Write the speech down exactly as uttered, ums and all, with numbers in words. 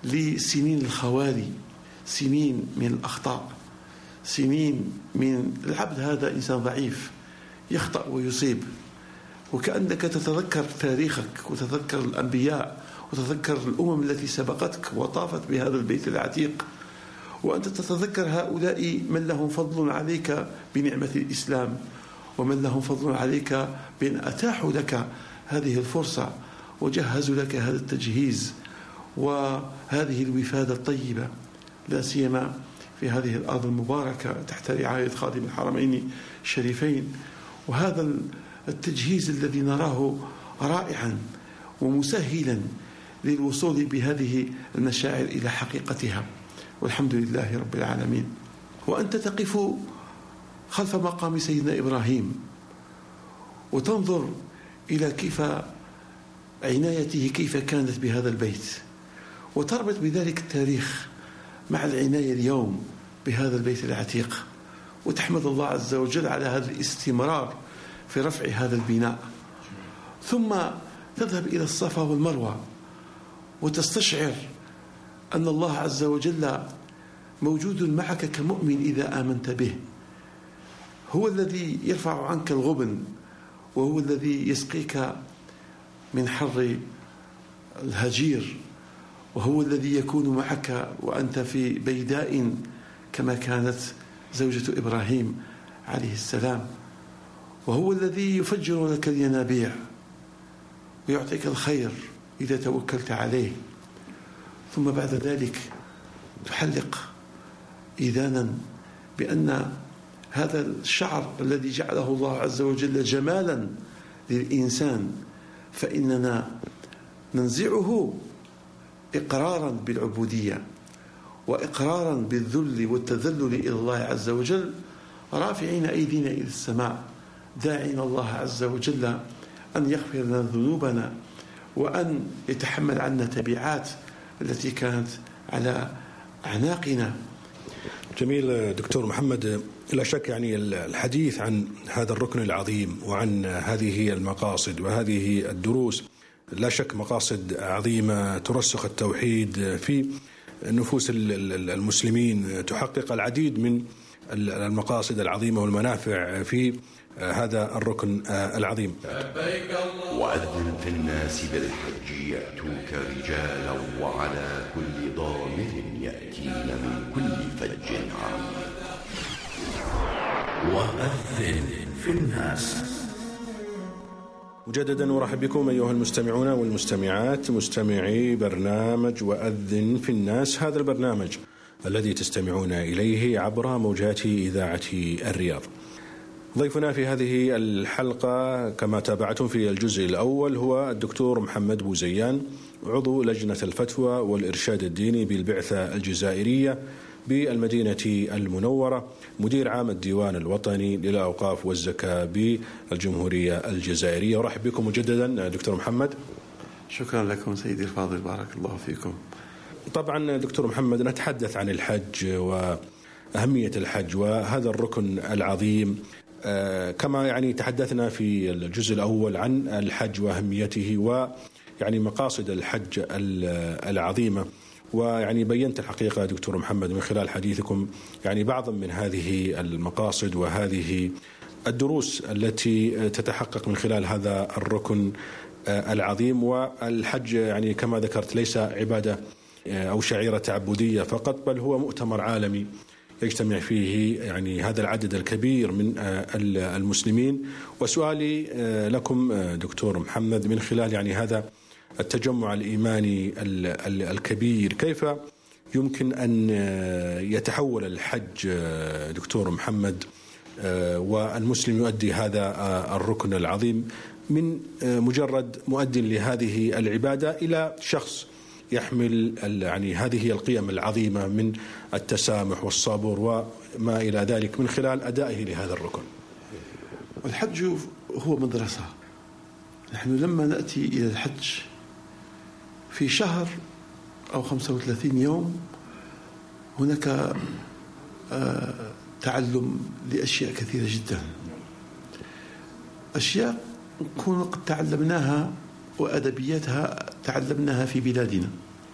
لسنين الخوالي، سنين من الأخطاء، سنين من العبد. هذا إنسان ضعيف يخطأ ويصيب، وكأنك تتذكر تاريخك وتتذكر الأنبياء وتتذكر الأمم التي سبقتك وطافت بهذا البيت العتيق، وأنت تتذكر هؤلاء من لهم فضل عليك بنعمة الإسلام، ومن لهم فضل عليك بأن أتاحوا لك هذه الفرصة وجهزوا لك هذا التجهيز وهذه الوفادة الطيبة، لا سيما في هذه الأرض المباركة تحت رعاية خادم الحرمين الشريفين. وهذا التجهيز الذي نراه رائعا ومسهلا للوصول بهذه المشاعر إلى حقيقتها، والحمد لله رب العالمين. وأنت تقف خلف مقام سيدنا إبراهيم وتنظر إلى كيف عنايته كيف كانت بهذا البيت، وتربط بذلك التاريخ مع العناية اليوم بهذا البيت العتيق، وتحمد الله عز وجل على هذا الاستمرار في رفع هذا البناء. ثم تذهب إلى الصفا والمروة وتستشعر أن الله عز وجل موجود معك كمؤمن إذا آمنت به، هو الذي يرفع عنك الغبن، وهو الذي يسقيك من حر الهجير، وهو الذي يكون معك وأنت في بيداء كما كانت زوجة إبراهيم عليه السلام، وهو الذي يفجر لك الينابيع ويعطيك الخير إذا توكلت عليه. ثم بعد ذلك تحلق إذانا بأن هذا الشعر الذي جعله الله عز وجل جمالا للإنسان فإننا ننزعه إقرارا بالعبودية وإقرارا بالذل والتذلل إلى الله عز وجل، رافعين أيدينا إلى السماء داعين الله عز وجل أن يغفر لنا ذنوبنا وأن يتحمل عنا تبعات التي كانت على أعناقنا. جميل دكتور محمد، لا شك يعني الحديث عن هذا الركن العظيم وعن هذه المقاصد وهذه الدروس لا شك مقاصد عظيمة ترسخ التوحيد في نفوس المسلمين، تحقق العديد من المقاصد العظيمة والمنافع في هذا الركن العظيم. وأذن في الناس بالحج يأتوك رجالا وعلى كل ضامر يأتين من كل فج عميق. وأذن في الناس. مجددا ورحب بكم أيها المستمعون والمستمعات، مستمعي برنامج وأذن في الناس، هذا البرنامج الذي تستمعون إليه عبر موجات إذاعة الرياض. ضيفنا في هذه الحلقة كما تابعتم في الجزء الأول هو الدكتور محمد بوزيان، عضو لجنة الفتوى والإرشاد الديني بالبعثة الجزائرية بالمدينة المنورة، مدير عام الديوان الوطني للأوقاف والزكاة بالجمهورية الجزائرية. ورحب بكم مجددا دكتور محمد. شكرا لكم سيدي الفاضل، بارك الله فيكم. طبعا دكتور محمد نتحدث عن الحج وأهمية الحج وهذا الركن العظيم، كما يعني تحدثنا في الجزء الأول عن الحج وأهميته ويعني مقاصد الحج العظيمة، ويعني بينت الحقيقة دكتور محمد من خلال حديثكم يعني بعضا من هذه المقاصد وهذه الدروس التي تتحقق من خلال هذا الركن العظيم. والحج يعني كما ذكرت ليس عبادة أو شعيرة تعبدية فقط، بل هو مؤتمر عالمي يجتمع فيه يعني هذا العدد الكبير من المسلمين. وسؤالي لكم دكتور محمد من خلال يعني هذا التجمع الإيماني الكبير، كيف يمكن أن يتحول الحج دكتور محمد والمسلم يؤدي هذا الركن العظيم من مجرد مؤدٍ لهذه العبادة إلى شخص يحمل يعني هذه القيم العظيمة من التسامح والصبر وما إلى ذلك من خلال أدائه لهذا الركن؟ الحج هو مدرسة. نحن لما نأتي إلى الحج في شهر أو خمسة وثلاثين يوم هناك تعلم لأشياء كثيرة جدا، أشياء نكون قد تعلمناها وأدبياتها تعلمناها في بلادنا،